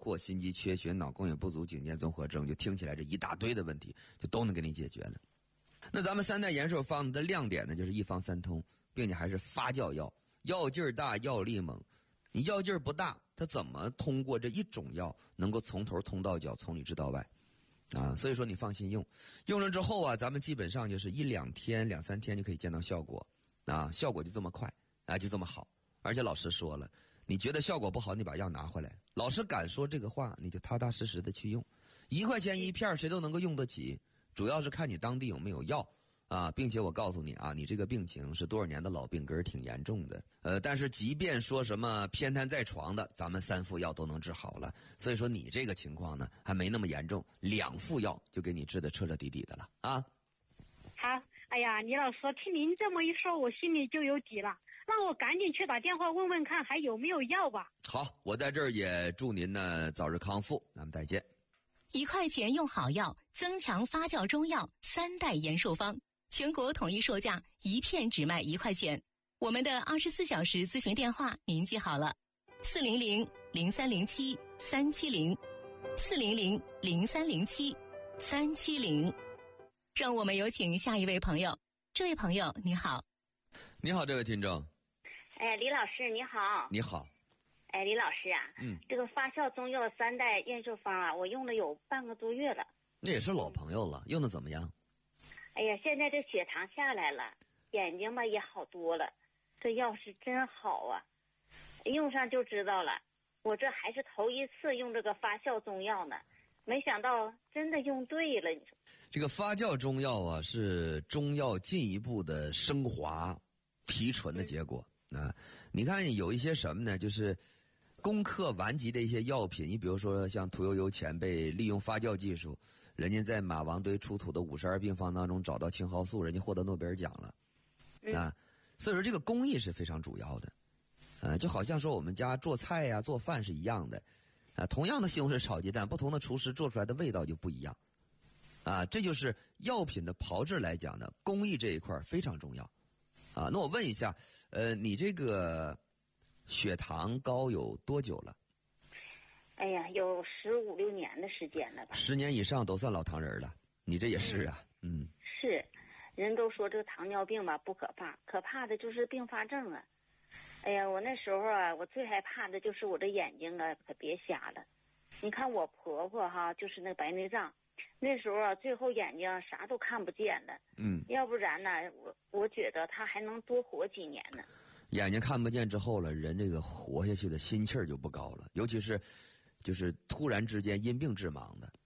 括心肌缺血、脑供血不足、颈肩综合症，就听起来这一大堆的问题就都能给你解决了。那咱们三代延寿方的亮点呢，就是一方三通，并且还是发酵药，药劲儿大，药力猛。你药劲儿不大，它怎么通过这一种药能够从头通到脚，从里治到外啊？所以说你放心用，用了之后啊，咱们基本上就是1-2天、2-3天就可以见到效果啊，效果就这么快啊，就这么好。而且老师说了，你觉得效果不好，你把药拿回来。老师敢说这个话，你就踏踏实实的去用。1块钱1片，谁都能够用得起，主要是看你当地有没有药啊，并且我告诉你啊，你这个病情是多少年的老病根，挺严重的。但是即便说什么偏瘫在床的，咱们3副药都能治好了。所以说你这个情况呢，还没那么严重，2副药就给你治得彻彻底底的了啊。 好，哎呀，李老师，听您这么一说，我心里就有底了。让我赶紧去打电话问问看还有没有药吧。 好，我在这儿也祝您呢早日康复，咱们再见。 1块钱用好药，增强发酵中药3代延寿方，全国统一售价1片只卖1块钱。我们的24小时咨询电话您记好了，400-0307-370，400-0307-370。让我们有请下一位朋友。这位朋友你好。 你好，这位听众。 李老师你好。 你好。 李老师啊，这个发酵中药3代延寿方啊，我用了有半个多月了。 那也是老朋友了，用的怎么样？ 哎呀，现在这血糖下来了，眼睛吧也好多了，这药是真好啊，用上就知道了。我这还是头一次用这个发酵中药呢，没想到真的用对了。你说这个发酵中药啊，是中药进一步的升华提纯的结果啊。你看有一些什么呢，就是攻克顽疾的一些药品，你比如说像屠呦呦前辈利用发酵技术，人家在马王堆出土的52病方当中找到青蒿素，人家获得诺贝尔奖了啊。所以说这个工艺是非常主要的就好像说我们家做菜呀、做饭是一样的同样的西红柿炒鸡蛋，不同的厨师做出来的味道就不一样这就是药品的炮制来讲呢，工艺这一块非常重要那我问一下你这个血糖高有多久了？ 哎呀，有15、16年的时间了吧。 10年以上都算老糖人了，你这也是啊。 是，人都说这个糖尿病吧不可怕，可怕的就是并发症啊。哎呀，我那时候啊，我最害怕的就是我这眼睛啊可别瞎了。你看我婆婆哈，就是那白内障，那时候啊最后眼睛啥都看不见了。要不然呢我觉得她还能多活几年呢。 眼睛看不见之后了，人这个活下去的心气儿就不高了，尤其是就是突然之间因病致盲的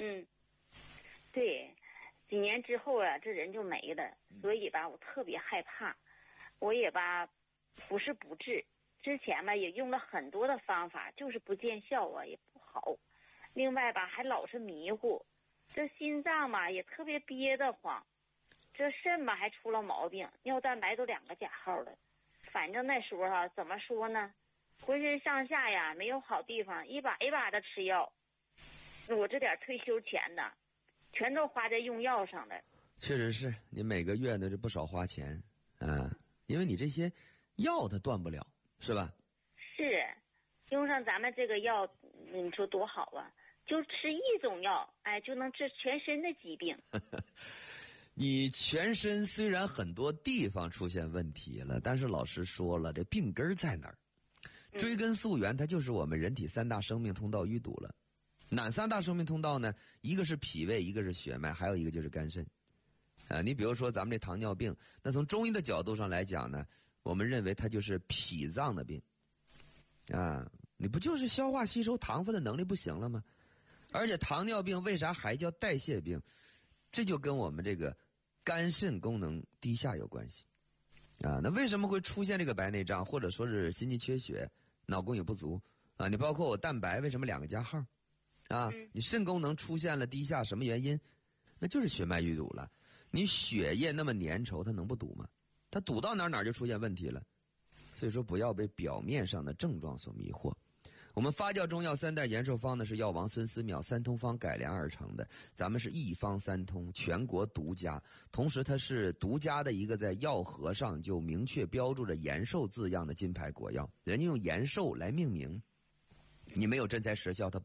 对，几年之后啊这人就没了，所以吧我特别害怕，我也吧不是不治，之前吧也用了很多的方法，就是不见效啊，也不好。另外吧还老是迷糊，这心脏吧也特别憋得慌，这肾吧还出了毛病，尿蛋白都2个加号了。反正那时候怎么说呢，浑身上下呀没有好地方，一把一把的吃药。我这点退休钱呢全都花在用药上了。 确实是，你每个月呢就不少花钱因为你这些药它断不了，是吧？ 是，用上咱们这个药你说多好啊，就吃一种药就能治全身的疾病。 你全身虽然很多地方出现问题了，但是老师说了，这病根在哪儿？追根溯源，它就是我们人体3大生命通道淤堵了。哪3大生命通道呢？一个是脾胃，一个是血脉，还有一个就是肝肾你比如说咱们这糖尿病，那从中医的角度上来讲呢，我们认为它就是脾脏的病你不就是消化吸收糖分的能力不行了吗？而且糖尿病为啥还叫代谢病？这就跟我们这个肝肾功能低下有关系那为什么会出现这个白内障，或者说是心肌缺血、脑供血不足你包括我蛋白为什么2个加号你肾功能出现了低下，什么原因？那就是血脉淤堵了。你血液那么粘稠，它能不堵吗？它堵到哪就出现问题了。所以说不要被表面上的症状所迷惑。我们发酵中药3代延寿方呢是药王孙思邈3通方改良而成的，咱们是一方3通，全国独家，同时它是独家的一个在药盒上就明确标注着延寿字样的金牌国药，人家用延寿来命名，你没有真材实效它